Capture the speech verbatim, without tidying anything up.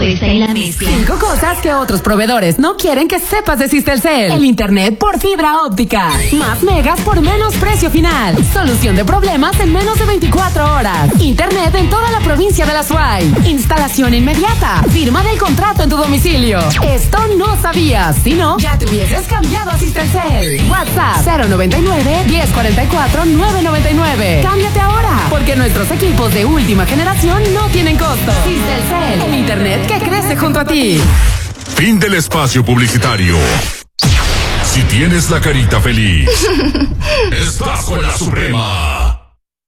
puesta en la mezcla. Cinco cosas que otros proveedores no quieren que sepas de Sistelcel. El internet por fibra óptica. Más megas por menos precio final. Solución de problemas en menos de veinticuatro horas. Internet en toda la provincia de La Suay. Instalación inmediata. Firma del contrato en tu domicilio. Esto no sabías. Si no, ya te hubieses cambiado a Sistelcel. WhatsApp cero noventa y nueve, diez cuarenta y cuatro, nueve noventa y nueve. Cámbiate ahora, porque nuestros equipos de última generación no tienen costo. Sistelcel, el internet que crece junto a ti. Fin del espacio publicitario. Si tienes la carita feliz, estás con la Suprema.